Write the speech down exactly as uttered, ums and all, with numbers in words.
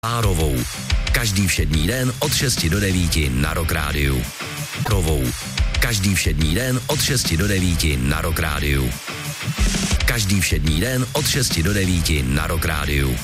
Árovou. Každý všední den od šesti do devíti na Rock Rádiu. Rovou. Každý všední den od šesti do devíti na Rock Rádiu. Každý všední den od šesti do devíti na Rock Rádiu.